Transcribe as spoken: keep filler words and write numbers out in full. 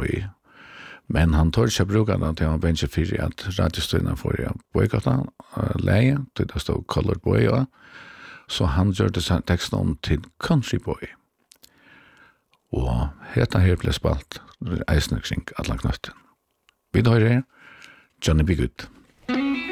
boy. Men han tar ikke bruka den til han bencher fyrir at radiostøyna får jeg boykata uh, leie, til det stod Colored Boy, ja. Så han gjør det teksten om til Country Boy. Og heta her ble spalt eisne kring alla knøtten. Vi tar her, Johnny B. Good.